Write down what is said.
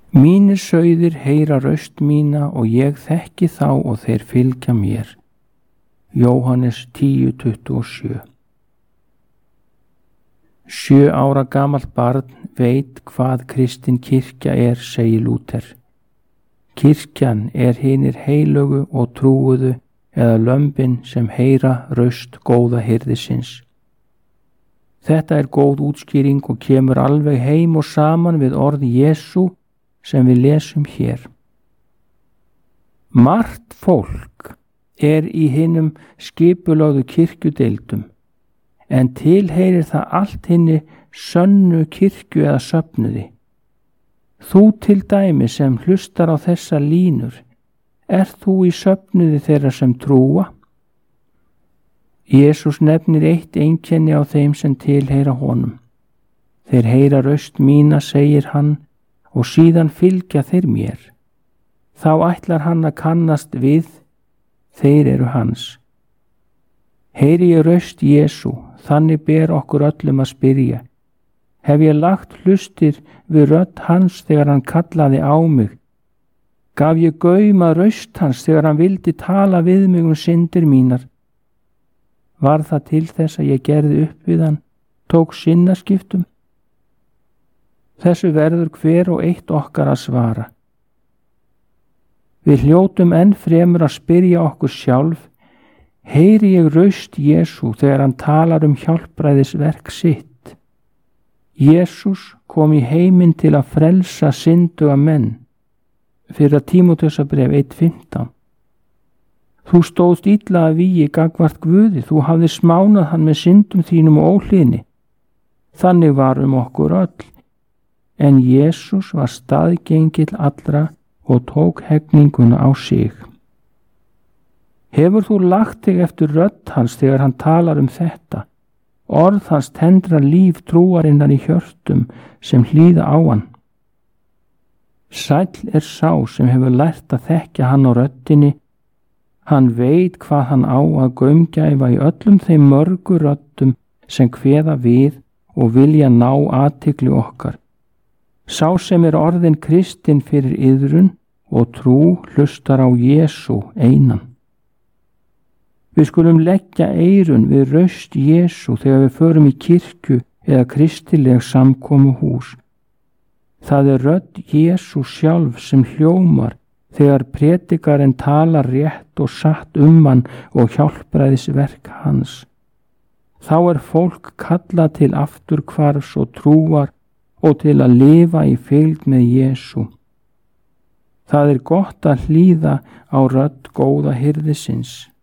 Mínir sauðir heyra raust mína og ég þekki þá og þeir fylgja mér. Jóhannes 10:27. 7 ára gamalt barn veit hvað kristin kirkja segir Lúther. Kirkjan hinir heilögu og trúuðu eða lömbin sem heyra raust góða hirðisins. Þetta góð útskýring og kemur alveg heim og saman við orð Jesú sem við lesum hér. Margt fólk í hinum skipulögðu kirkjudeildum, en tilheyrir það allt hinni sönnu kirkju eða söfnuði. Þú til dæmi sem hlustar á þessa línur, þú í söfnuði þeirra sem trúa? Jesús nefnir eitt einkenni á þeim sem tilheyra honum. Þeir heyra raust mína, segir hann, og síðan fylgja þeir mér. Þá ætlar hann að kannast við, þeir eru hans. Heyri ég raust Jesú, þannig ber okkur öllum að spyrja. Hef ég lagt hlustir við rödd hans þegar hann kallaði á mig? Gaf ég gaum að raust hans þegar hann vildi tala við mig syndir mínar? Var það til þess að ég gerði upp við hann, tók sinnaskiptum? Þessu verður hver og eitt okkar að svara. Við hljótum enn fremur að spyrja okkur sjálf, heyri ég raust Jesú þegar hann talar hjálpræðisverk sitt? Jesús kom í heiminn til að frelsa synduga menn. Fyrra Tímóteusarbréf 1:15. Þú stóðst illa að vígi gagnvart Guði, þú hafðir smánað hann með syndum þínum og óhlýðni. Þannig var okkur öll, en Jesús var staðgengill allra og tók hegninguna á sig. Hefur þú lagt þig eftir rödd hans þegar hann talar þetta? Orð hans tendra líf trúarinnar í hjörtum sem hlýða á hann. Sæll sá sem hefur lært að þekkja hann á röddinni. Hann veit hvað hann á að gaumgæfa í öllum þeim mörgu röddum sem kveða við og vilja ná athygli okkar. Sá sem orðin kristinn fyrir iðrun og trú hlustar á Jesú einan. Við skulum leggja eyrun við raust Jesú þegar við förum í kirkju eða kristileg samkomuhús. Það rödd Jesú sjálf sem hljómar þegar predikarinn talar rétt og satt hann og hjálpræðisverk hans. Þá fólk kallað til afturhvarfs og trúar og til að lifa í fylgd með Jesú. Það gott að hlýða á rödd góða hirðisins.